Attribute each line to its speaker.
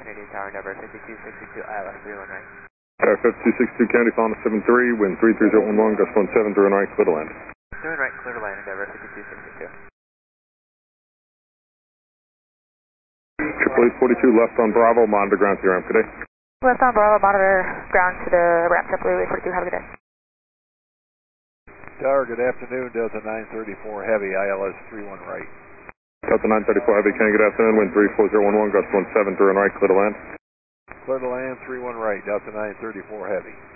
Speaker 1: Canadian Tower, Endeavor 5262, ILS 31 right.
Speaker 2: Tower 5262, County Fauna 73, wind 33011, gust 17, doing right, clear to land.
Speaker 1: Doing right, clear to land, Endeavor 5262.
Speaker 2: Triple 42 left on Bravo, monitor ground to your ramp, good day.
Speaker 3: Left on Bravo, monitor ground to the ramp, Triple 42, have a good day.
Speaker 4: Tower, good afternoon, Delta 934 Heavy, ILS 31 right.
Speaker 2: Delta 934 Heavy, can you good afternoon, wind 34011, gust 17, doing right, clear to land.
Speaker 4: Clear to land, 31 right, Delta 934 Heavy.